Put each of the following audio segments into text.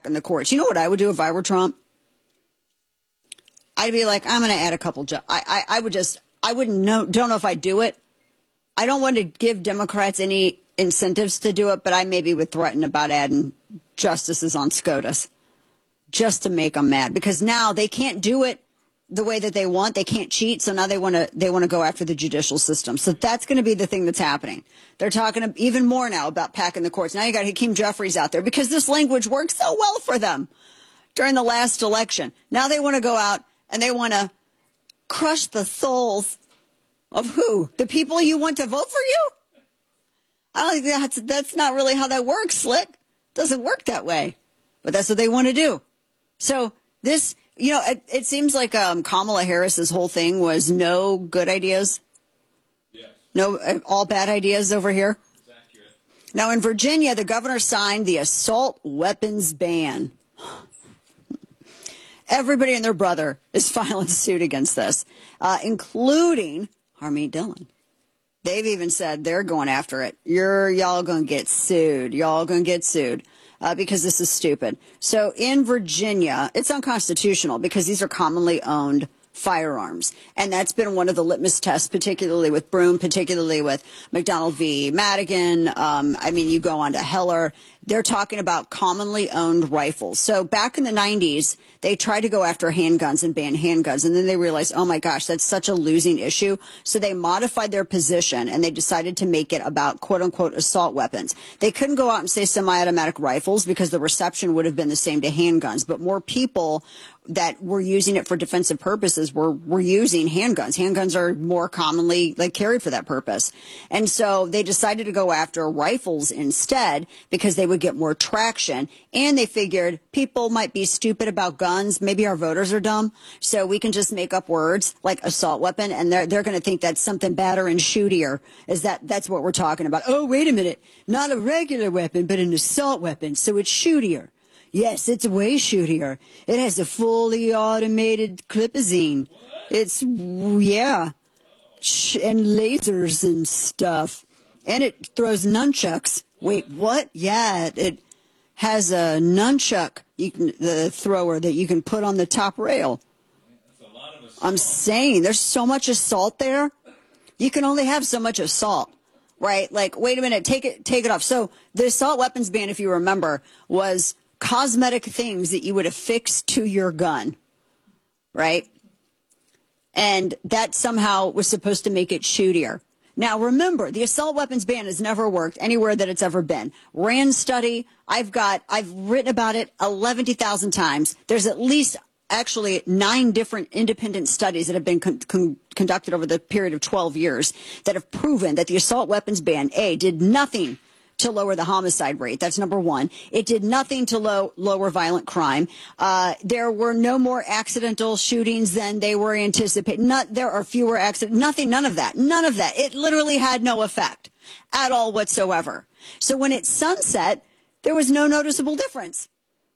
packing the courts. You know what I would do if I were Trump? I'd be like, I'm going to add a couple. I wouldn't know. Don't know if I'd do it. I don't want to give Democrats any incentives to do it, but I maybe would threaten about adding justices on SCOTUS just to make them mad, because now they can't do it the way that they want. They can't cheat. So now they want to go after the judicial system. So that's going to be the thing that's happening. They're talking even more now about packing the courts. Now you got Hakeem Jeffries out there because this language worked so well for them during the last election. Now they want to go out and they want to crush the souls of who? The people you want to vote for you? I don't think that's not really how that works, Slick. Doesn't work that way. But that's what they want to do. So this, it seems like Kamala Harris's whole thing was no good ideas. Yes. No, all bad ideas over here. That's accurate. Now in Virginia, the governor signed the assault weapons ban. Everybody and their brother is filing suit against this, including Harmeet Dillon. They've even said they're going after it. Y'all going to get sued. Y'all going to get sued because this is stupid. So in Virginia, it's unconstitutional because these are commonly owned firearms. And that's been one of the litmus tests, particularly with Broom, particularly with McDonald v. Madigan. You go on to Heller. They're talking about commonly owned rifles. So back in the 90s, they tried to go after handguns and ban handguns. And then they realized, oh, my gosh, that's such a losing issue. So they modified their position and they decided to make it about, quote unquote, assault weapons. They couldn't go out and say semi-automatic rifles because the reception would have been the same to handguns. But more people that were using it for defensive purposes were using handguns. Handguns are more commonly carried for that purpose. And so they decided to go after rifles instead because they would get more traction. And they figured people might be stupid about guns. Maybe our voters are dumb. So we can just make up words like assault weapon. And they're going to think that's something badder and shootier. That's what we're talking about. Oh, wait a minute. Not a regular weapon, but an assault weapon. So it's shootier. Yes, it's way shootier. It has a fully automated clipazine. It's, yeah, and lasers and stuff. And it throws nunchucks. Wait, what? Yeah, it has a nunchuck, the thrower that you can put on the top rail. That's a lot of assault. I'm saying there's so much assault there. You can only have so much assault, right? Like, wait a minute, take it off. So the assault weapons ban, if you remember, was cosmetic things that you would affix to your gun, right? And that somehow was supposed to make it shootier. Now, remember, the assault weapons ban has never worked anywhere that it's ever been. RAND study, I've written about it 11,000 times. There's at least actually 9 different independent studies that have been conducted over the period of 12 years that have proven that the assault weapons ban, did nothing to lower the homicide rate. That's number one. It did nothing to lower violent crime. There were no more accidental shootings than they were anticipating. There are fewer accidents. None of that. It literally had no effect at all whatsoever. So when it sunset, there was no noticeable difference.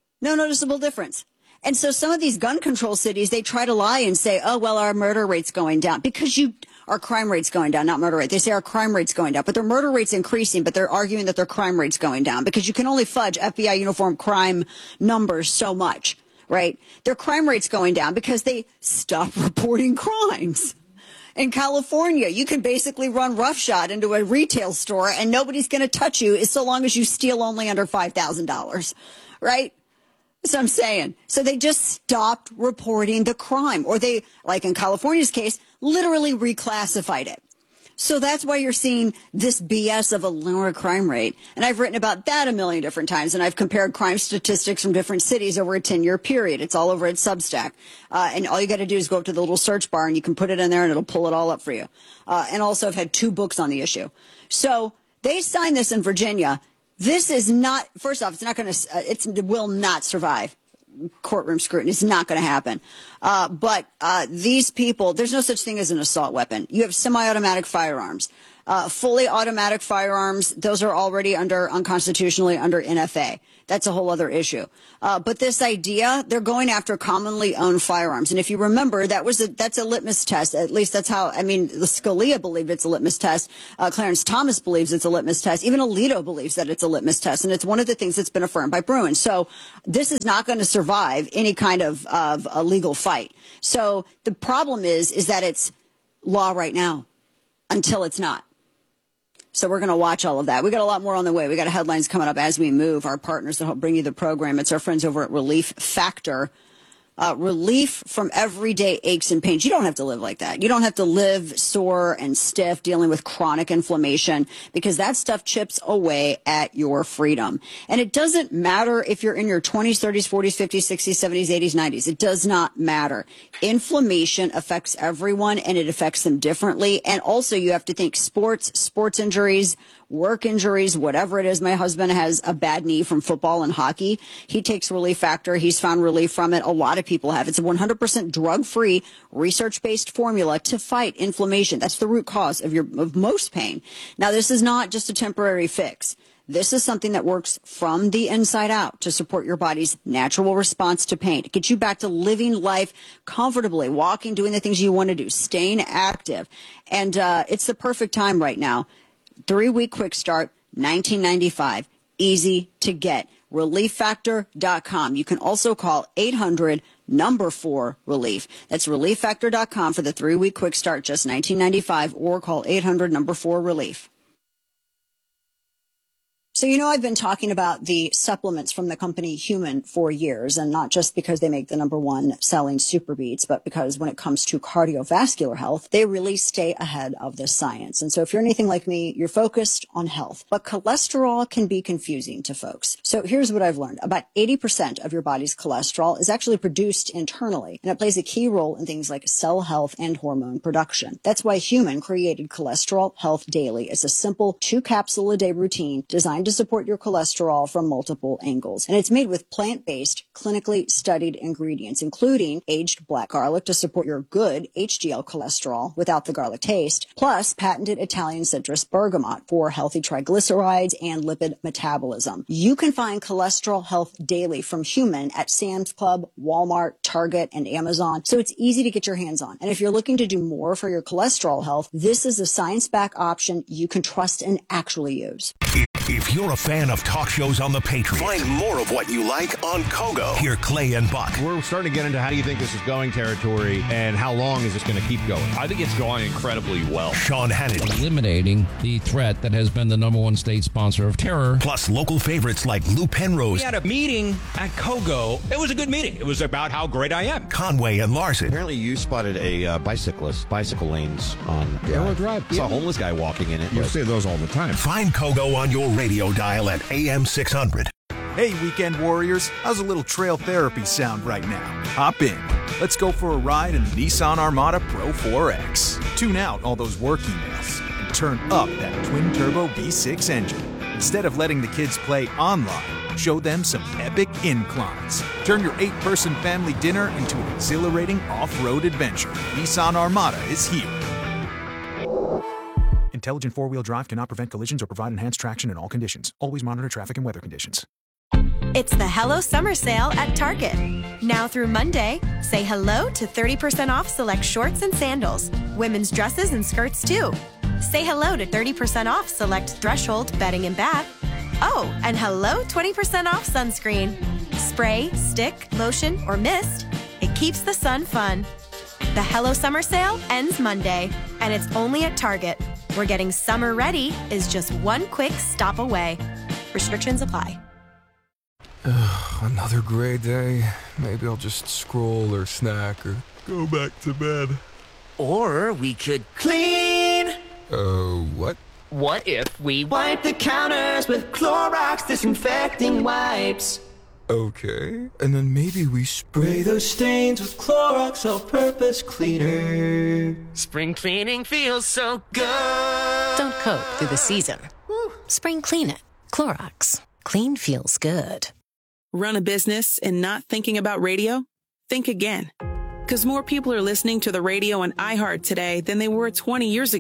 And so some of these gun control cities, they try to lie and say, oh, well, our murder rate's going down because our crime rate's going down, not murder rate. They say our crime rate's going down, but their murder rate's increasing, but they're arguing that their crime rate's going down because you can only fudge FBI uniform crime numbers so much, right? Their crime rate's going down because they stop reporting crimes. In California, you can basically run roughshod into a retail store and nobody's going to touch you so long as you steal only under $5,000, right? That's what I'm saying. So they just stopped reporting the crime, or they, like in California's case, literally reclassified it. So that's why you're seeing this BS of a lower crime rate. And I've written about that a million different times, and I've compared crime statistics from different cities over a 10-year period. It's all over at Substack. And all you got to do is go up to the little search bar, and you can put it in there, and it'll pull it all up for you. And also I've had 2 books on the issue. So they signed this in Virginia. This is not, first off, it will not survive courtroom scrutiny. It's not going to happen. But these people, there's no such thing as an assault weapon. You have semi-automatic firearms. Fully automatic firearms, those are already unconstitutionally under NFA. that's a whole other issue. But this idea, they're going after commonly owned firearms. And if you remember, that's a litmus test. At least that's how, Scalia believed it's a litmus test. Clarence Thomas believes it's a litmus test. Even Alito believes that it's a litmus test. And it's one of the things that's been affirmed by Bruen. So this is not going to survive any kind of a legal fight. So the problem is that it's law right now until it's not. So we're going to watch all of that. We got a lot more on the way. We got headlines coming up as we move. Our partners that help bring you the program. It's our friends over at Relief Factor. Relief from everyday aches and pains. You don't have to live like that. You don't have to live sore and stiff, dealing with chronic inflammation, because that stuff chips away at your freedom. And it doesn't matter if you're in your 20s, 30s, 40s, 50s, 60s, 70s, 80s, 90s. It does not matter. Inflammation affects everyone, and it affects them differently. And also, you have to think sports injuries, work injuries, whatever it is. My husband has a bad knee from football and hockey. He takes Relief Factor. He's found relief from it. A lot of people have. It's a 100% drug-free, research-based formula to fight inflammation. That's the root cause of most pain. Now, this is not just a temporary fix. This is something that works from the inside out to support your body's natural response to pain, to get you back to living life comfortably, walking, doing the things you want to do, staying active. And it's the perfect time right now. 3-week quick start, $19.95, easy to get. ReliefFactor.com. You can also call 800-4-RELIEF. That's ReliefFactor.com for the 3-week quick start, just $19.95, or call 800-4-RELIEF. So, I've been talking about the supplements from the company Human for years, and not just because they make the #1 selling Super Beats, but because when it comes to cardiovascular health, they really stay ahead of the science. And so if you're anything like me, you're focused on health, but cholesterol can be confusing to folks. So here's what I've learned. About 80% of your body's cholesterol is actually produced internally, and it plays a key role in things like cell health and hormone production. That's why Human created Cholesterol Health Daily. It's a simple 2-capsule-a-day routine designed to support your cholesterol from multiple angles. And it's made with plant-based, clinically studied ingredients, including aged black garlic to support your good HDL cholesterol without the garlic taste, plus patented Italian citrus bergamot for healthy triglycerides and lipid metabolism. You can find Cholesterol Health Daily from Human at Sam's Club, Walmart, Target, and Amazon, so it's easy to get your hands on. And if you're looking to do more for your cholesterol health, this is a science-backed option you can trust and actually use. If you're a fan of talk shows on the Patriot, find more of what you like on Kogo. Hear Clay and Buck. We're starting to get into how do you think this is going territory, and how long is this going to keep going? I think it's going incredibly well. Sean Hannity. Eliminating the threat that has been the #1 state sponsor of terror. Plus local favorites like Lou Penrose. We had a meeting at Kogo. It was a good meeting. It was about how great I am. Conway and Larson. Apparently you spotted a bicycle lanes on Railroad Drive. Saw a homeless guy walking in it. You say those all the time. Find Kogo on your radio dial at AM 600. Hey, weekend warriors, how's a little trail therapy sound right now? Hop in. Let's go for a ride in the Nissan Armada Pro 4X. Tune out all those work emails and turn up that twin-turbo V6 engine. Instead of letting the kids play online, show them some epic inclines. Turn your 8-person family dinner into an exhilarating off-road adventure. Nissan Armada is here. Intelligent four-wheel drive cannot prevent collisions or provide enhanced traction in all conditions. Always monitor traffic and weather conditions. It's the Hello Summer Sale at Target. Now through Monday, say hello to 30% off select shorts and sandals. Women's dresses and skirts too. Say hello to 30% off select Threshold bedding and bath. Oh, and hello 20% off sunscreen. Spray, stick, lotion, or mist. It keeps the sun fun. The Hello Summer Sale ends Monday, and it's only at Target, where getting summer ready is just one quick stop away. Restrictions apply. Another gray day. Maybe I'll just scroll or snack or go back to bed. Or we could clean. What? What if we wipe the counters with Clorox disinfecting wipes? Okay. And then maybe we Spray those stains with Clorox all-purpose cleaner. Spring cleaning feels so good. Don't cope through the season. Spring clean it. Clorox. Clean feels good. Run a business and not thinking about radio? Think again. Because more people are listening to the radio on iHeart today than they were 20 years ago.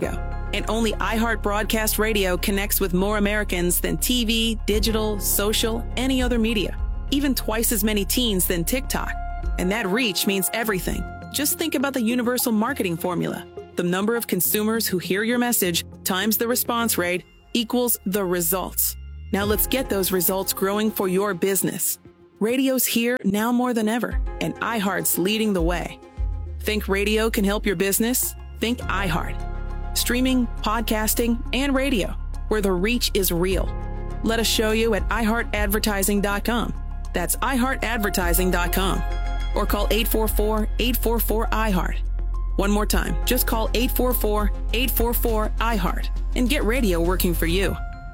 And only iHeart Broadcast Radio connects with more Americans than TV, digital, social, any other media. Even twice as many teens than TikTok. And that reach means everything. Just think about the universal marketing formula. The number of consumers who hear your message times the response rate equals the results. Now let's get those results growing for your business. Radio's here now more than ever, and iHeart's leading the way. Think radio can help your business? Think iHeart. Streaming, podcasting, and radio, where the reach is real. Let us show you at iHeartAdvertising.com. That's iHeartAdvertising.com. Or call 844-844-iHeart. One more time, just call 844-844-iHeart and get radio working for you.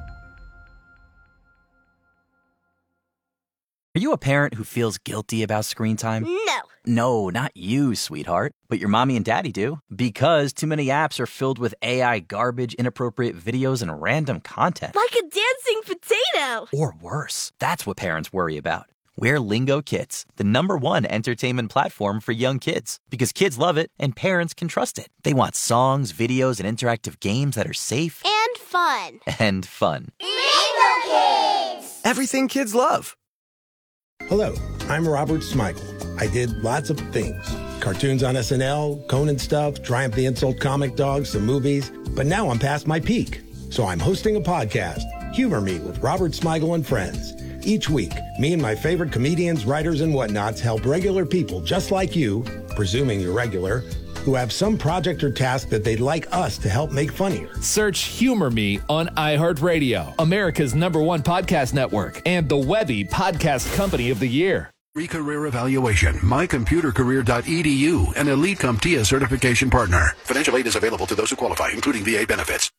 Are you a parent who feels guilty about screen time? No. No, not you, sweetheart. But your mommy and daddy do. Because too many apps are filled with AI garbage, inappropriate videos, and random content. Like a dancing potato. Or worse. That's what parents worry about. We're Lingo Kids, the #1 entertainment platform for young kids. Because kids love it and parents can trust it. They want songs, videos, and interactive games that are safe. And fun. And fun. Lingo Kids! Everything kids love. Hello, I'm Robert Smigel. I did lots of things. Cartoons on SNL, Conan stuff, Triumph the Insult Comic Dog, some movies. But now I'm past my peak. So I'm hosting a podcast, Humor Me with Robert Smigel and Friends. Each week, me and my favorite comedians, writers, and whatnots help regular people just like you, presuming you're regular, who have some project or task that they'd like us to help make funnier. Search Humor Me on iHeartRadio, America's #1 podcast network, and the Webby Podcast Company of the Year. Career Evaluation, mycomputercareer.edu, an Elite CompTIA certification partner. Financial aid is available to those who qualify, including VA benefits.